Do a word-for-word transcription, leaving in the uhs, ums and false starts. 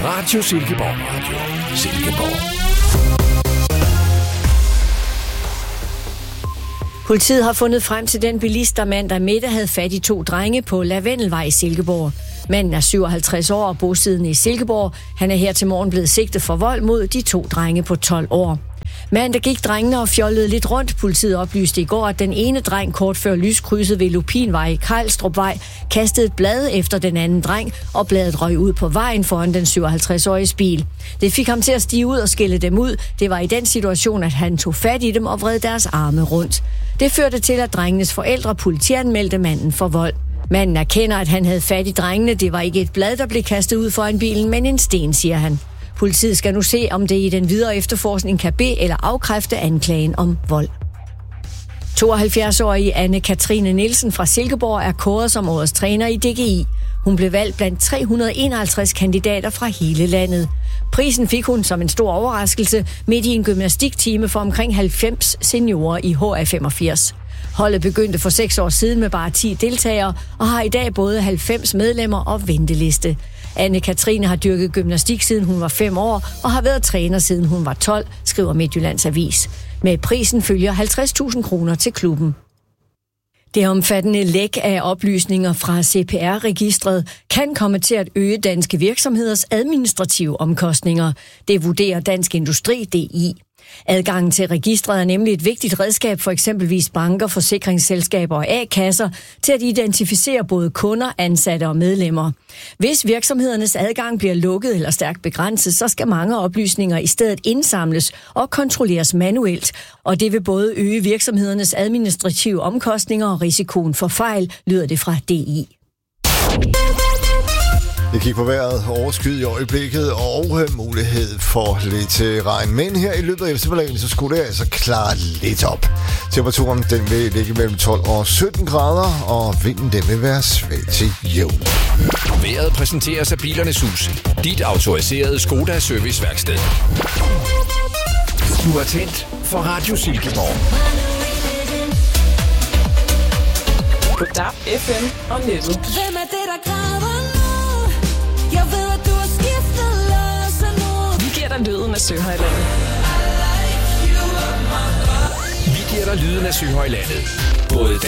Radio Silkeborg. Radio Silkeborg. Politiet har fundet frem til den bilist, der mandag middag havde fat i to drenge på Lavendelvej i Silkeborg. Manden er syvoghalvtreds år og bosiddende i Silkeborg. Han er her til morgen blevet sigtet for vold mod de to drenge på tolv år. Mandag gik drengene og fjollede lidt rundt. Politiet oplyste i går, at den ene dreng kort før lyskrydset ved Lupinvej i Kejlstrupvej kastede et blad efter den anden dreng, og bladet røg ud på vejen foran den syvoghalvtreds-årige bil. Det fik ham til at stige ud og skille dem ud. Det var i den situation, at han tog fat i dem og vred deres arme rundt. Det førte til, at drengenes forældre politianmeldte manden for vold. Manden erkender, at han havde fat i drengene. Det var ikke et blad, der blev kastet ud foran bilen, men en sten, siger han. Politiet skal nu se, om det i den videre efterforskning kan be- eller afkræfte anklagen om vold. tooghalvfjerds-årige Anne-Katrine Nielsen fra Silkeborg er kåret som årets træner i D G I. Hun blev valgt blandt tre hundrede og enoghalvtreds kandidater fra hele landet. Prisen fik hun som en stor overraskelse midt i en gymnastiktime for omkring halvfems seniorer i H A femogfirs. Holdet begyndte for seks år siden med bare ti deltagere og har i dag både halvfems medlemmer og venteliste. Anne-Katrine har dyrket gymnastik siden hun var fem år og har været træner siden hun var tolv, skriver Midtjyllands Avis. Med prisen følger halvtreds tusind kroner til klubben. Det omfattende læk af oplysninger fra C P R-registret kan komme til at øge danske virksomheders administrative omkostninger. Det vurderer Dansk Industri, D I. Adgangen til registret er nemlig et vigtigt redskab for eksempelvis banker, forsikringsselskaber og A-kasser til at identificere både kunder, ansatte og medlemmer. Hvis virksomhedernes adgang bliver lukket eller stærkt begrænset, så skal mange oplysninger i stedet indsamles og kontrolleres manuelt, og det vil både øge virksomhedernes administrative omkostninger og risikoen for fejl, lyder det fra D I. Jeg kigger på vejret, overskyet i øjeblikket og mulighed for lidt regn. Men her i løbet af eftermiddagen, så skulle det altså klare lidt op. Temperaturen den vil ligge mellem tolv og sytten grader, og vinden den vil være svag til jævn. Vejret præsenteres af Bilernes Hus. Dit autoriserede Skoda serviceværksted. Du er tændt for Radio Silkeborg. På D A B, F M og nettet. Hvem er det, der græder nu? Jeg ved, at du har skiftet lås nu. Vi giver dig lyden af Søhøjlandet. Vi giver dig lyden af Søhøjlandet. Både